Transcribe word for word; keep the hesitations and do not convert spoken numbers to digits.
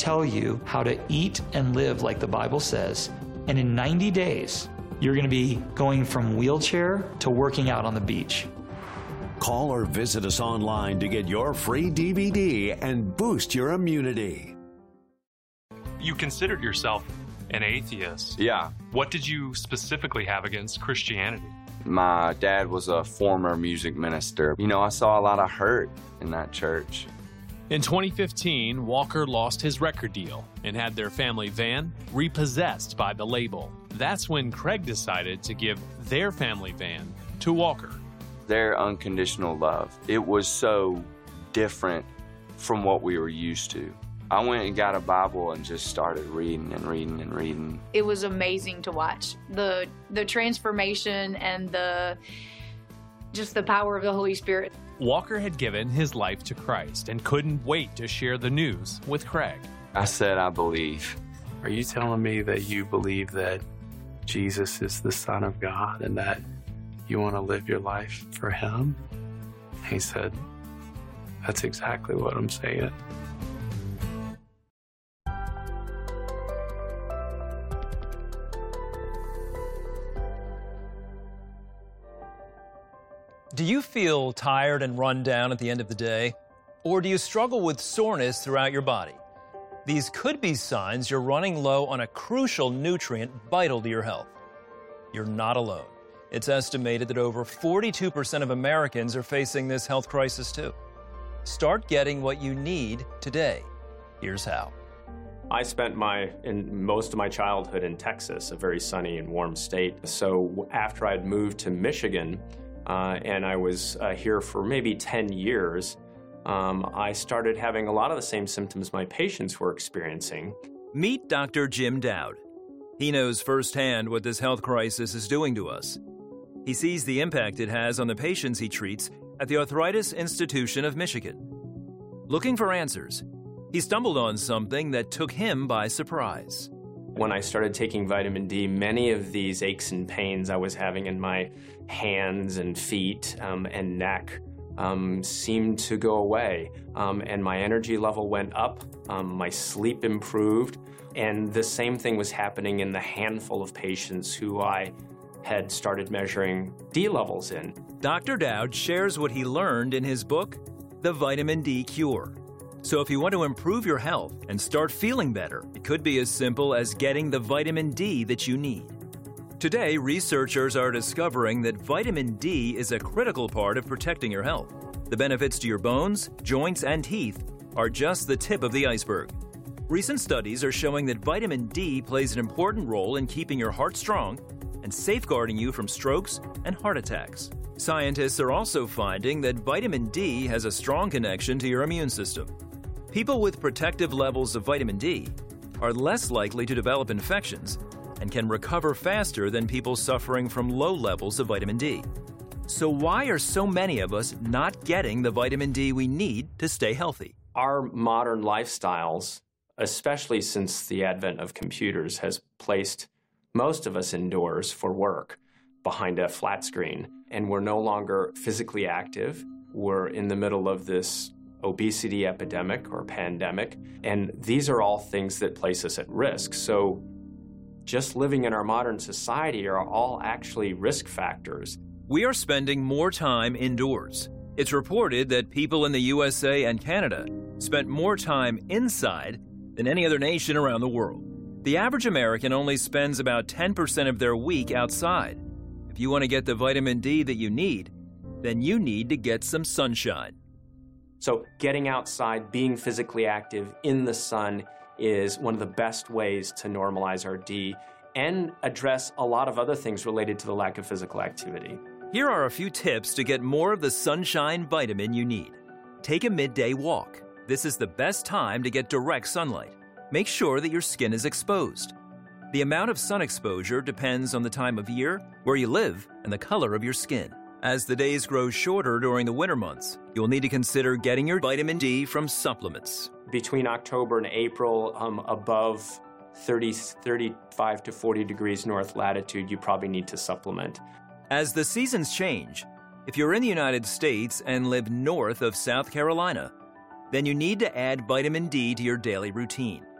tell you how to eat and live like the Bible says. And in ninety days, you're going to be going from wheelchair to working out on the beach. Call or visit us online to get your free D V D and boost your immunity. You considered yourself an atheist. Yeah. What did you specifically have against Christianity? My dad was a former music minister. You know, I saw a lot of hurt in that church. In twenty fifteen, Walker lost his record deal and had their family van repossessed by the label. That's when Craig decided to give their family van to Walker. Their unconditional love, it was so different from what we were used to. I went and got a Bible and just started reading and reading and reading. It was amazing to watch. The the transformation and the just the power of the Holy Spirit. Walker had given his life to Christ and couldn't wait to share the news with Craig. I said, I believe. Are you telling me that you believe that Jesus is the Son of God and that you want to live your life for him? He said, that's exactly what I'm saying. Do you feel tired and run down at the end of the day? Or do you struggle with soreness throughout your body? These could be signs you're running low on a crucial nutrient vital to your health. You're not alone. It's estimated that over forty-two percent of Americans are facing this health crisis too. Start getting what you need today. Here's how. I spent my in most of my childhood in Texas, a very sunny and warm state. So after I'd moved to Michigan, uh, and I was uh, here for maybe ten years, um, I started having a lot of the same symptoms my patients were experiencing. Meet Doctor Jim Dowd. He knows firsthand what this health crisis is doing to us. He sees the impact it has on the patients he treats at the Arthritis Institution of Michigan. Looking for answers, he stumbled on something that took him by surprise. When I started taking vitamin D, many of these aches and pains I was having in my hands and feet um, and neck um, seemed to go away. Um, and my energy level went up, um, my sleep improved, and the same thing was happening in the handful of patients who I had started measuring D levels in. Doctor Dowd shares what he learned in his book, The Vitamin D Cure. So if you want to improve your health and start feeling better, it could be as simple as getting the vitamin D that you need. Today, researchers are discovering that vitamin D is a critical part of protecting your health. The benefits to your bones, joints, and teeth are just the tip of the iceberg. Recent studies are showing that vitamin D plays an important role in keeping your heart strong and safeguarding you from strokes and heart attacks. Scientists are also finding that vitamin D has a strong connection to your immune system. People with protective levels of vitamin D are less likely to develop infections and can recover faster than people suffering from low levels of vitamin D. So why are so many of us not getting the vitamin D we need to stay healthy? Our modern lifestyles, especially since the advent of computers, has placed most of us indoors for work behind a flat screen, and we're no longer physically active. We're in the middle of this obesity epidemic or pandemic, and these are all things that place us at risk. So just living in our modern society are all actually risk factors. We are spending more time indoors. It's reported that people in the U S A and Canada spent more time inside than any other nation around the world. The average American only spends about ten percent of their week outside. If you want to get the vitamin D that you need, then you need to get some sunshine. So getting outside, being physically active in the sun is one of the best ways to normalize our D and address a lot of other things related to the lack of physical activity. Here are a few tips to get more of the sunshine vitamin you need. Take a midday walk. This is the best time to get direct sunlight. Make sure that your skin is exposed. The amount of sun exposure depends on the time of year, where you live, and the color of your skin. As the days grow shorter during the winter months, you'll need to consider getting your vitamin D from supplements. Between October and April, um, above thirty, thirty-five to forty degrees north latitude, you probably need to supplement. As the seasons change, if you're in the United States and live north of South Carolina, then you need to add vitamin D to your daily routine.